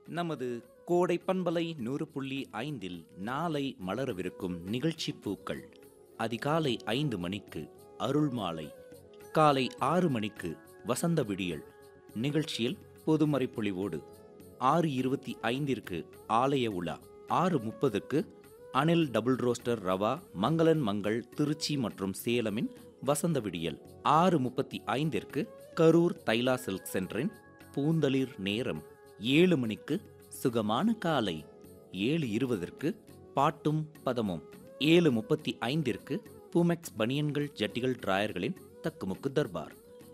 நமது கோடை பண்பலை 100.5 நாளை மலரவிருக்கும் நிகழ்ச்சி பூக்கள். அதிகாலை 5 மணிக்கு அருள்மாலை, காலை 6 மணிக்கு வசந்த விடியல் நிகழ்ச்சியில் பொதுமறை பொழிவோடு, 6:25 ஆலய உலா, 6:30 அனில் டபுள் ரோஸ்டர் ரவா மங்களன் மங்கள் திருச்சி மற்றும் சேலமின் வசந்த விடியல், 6:35 கரூர் தைலா சில்க் சென்டரின் பூந்தளிர் நேரம், 7 மணிக்கு சுகமான காலை, 7:20 பாட்டும் பதமும், 7:35 பூமெக்ஸ் பனியன்கள் ஜட்டிகள் டிராயர்களின் தக்குமுக்கு தர்பார்,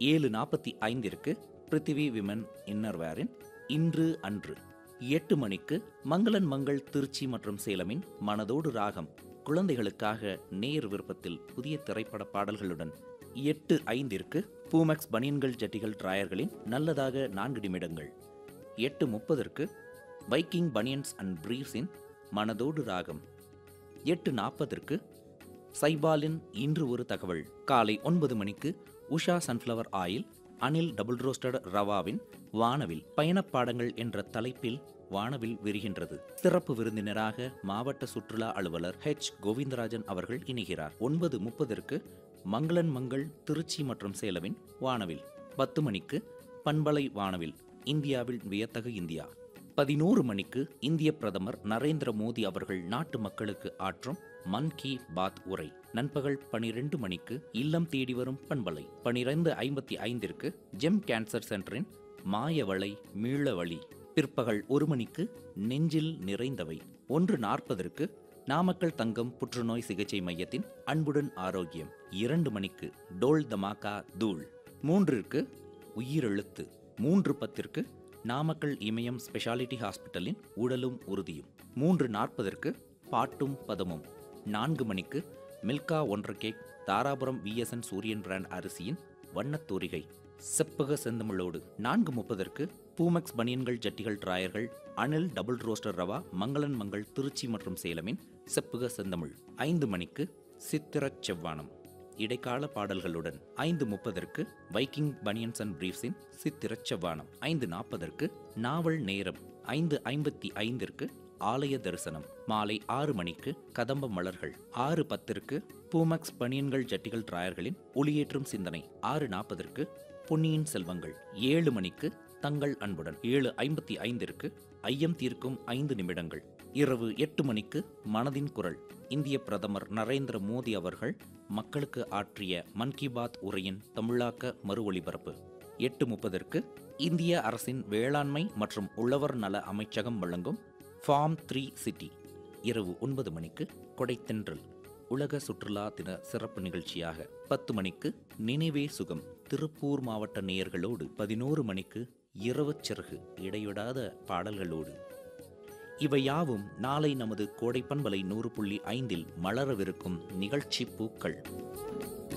7:45 பிருத்திவி விமன் இன்னர்வேரின் இன்று அன்று, 8 மணிக்கு மங்களன் மங்கள் திருச்சி மற்றும் சேலமின் மனதோடு ராகம் குழந்தைகளுக்காக நேர் விருப்பத்தில் புதிய திரைப்பட பாடல்களுடன், 8:05 பூமெக்ஸ் பனியன்கள் ஜட்டிகள் டிராயர்களின் நல்லதாக 4 நிமிடங்கள், 8:30 வைக்கிங் பனியன்ஸ் அண்ட் பிரீஃப்ஸின் மனதோடு ராகம், 8:40 சைபாலின் இன்று ஒரு தகவல், காலை 9 மணிக்கு Usha sunflower oil Anil double roasted ரவாவின் வானவில் பயணப்பாடங்கள் என்ற தலைப்பில் வானவில் விரிகின்றது. சிறப்பு விருந்தினராக மாவட்ட சுற்றுலா அலுவலர் கோவிந்தராஜன் அவர்கள் இணைகிறார். 9:30 மங்களன் மங்கள் திருச்சி மற்றும் சேலமின் வானவில், 10 மணிக்கு பண்பலை வானவில் இந்தியாவில் வியத்தகு இந்தியா, 11 மணிக்கு இந்திய பிரதமர் நரேந்திர மோடி அவர்கள் நாட்டு மக்களுக்கு ஆற்றும் மன் கி பாத் உரை, நண்பகல் 12 மணிக்கு இல்லம் தேடி வரும் பண்பலை, 12:55 ஜெம் கேன்சர் சென்டரின் மாயவளை மீளவழி, பிற்பகல் 1 மணிக்கு நெஞ்சில் நிறைந்தவை, 1:40 நாமக்கல் தங்கம் புற்றுநோய் சிகிச்சை மையத்தின் அன்புடன் ஆரோக்கியம், 2 மணிக்கு டோல் தமாகா தூள், 3 உயிரெழுத்து, 3:10 நாமக்கல் இமயம் ஸ்பெஷாலிட்டி ஹாஸ்பிட்டலின் உடலும் உறுதியும், 3:40 பாட்டும் பதமும், 4 மணிக்கு மில்கா 1 கேக் தாராபுரம் விஎஸ்என் சூரியன் பிராண்ட் அரிசியின் வண்ணத்தூரிகை செப்பக செந்தமிழோடு, 4:30 பூமெக்ஸ் பனியன்கள் ஜட்டிகள் டிராயர்கள் அனில் டபுள் ரோஸ்டர் ரவா மங்களன் மங்கள் திருச்சி மற்றும் சேலமின் செப்பக செந்தமிழ், 5 மணிக்கு சித்திரச் செவ்வானம் இடைக்கால பாடல்களுடன், 5:30 வைக்கிங் பனியன்ஸ் அண்ட் பிரீஃப்ஸின் சித்திரச் செவ்வானம், 5:40 நாவல் நேரம், 5:55 ஆலய தரிசனம், மாலை 6 மணிக்கு கதம்ப மலர்கள், 6:10 பூமெக்ஸ் பனியன்கள் ஜட்டிகள் டிராயர்களின் ஒளியேற்றும் சிந்தனை, 6:40 பொன்னியின் செல்வங்கள், 7 மணிக்கு தங்கள் அன்புடன், 7:55 ஐயம் தீர்க்கும் 5 நிமிடங்கள், இரவு 8 மணிக்கு மனதின் குரல், இந்திய பிரதமர் நரேந்திர மோடி அவர்கள் மக்களுக்கு ஆற்றிய மன் கி பாத் உரையின் தமிழாக்க மறு ஒளிபரப்பு, 8:30 இந்திய அரசின் வேளாண்மை மற்றும் உழவர் நல அமைச்சகம் வழங்கும் ஃபார்ம் 3 சிட்டி, இரவு 9 மணிக்கு கொடைத்தென்றல் உலக சுற்றுலா தின சிறப்பு நிகழ்ச்சியாக, 10 மணிக்கு நினைவே சுகம் திருப்பூர் மாவட்ட நேயர்களோடு, 11 மணிக்கு இரவு சிறகு இடைவிடாத பாடல்களோடு. இவையாவும் நாளை நமது கோடை பண்பலை 100.5 மலரவிருக்கும் நிகழ்ச்சி பூக்கள்.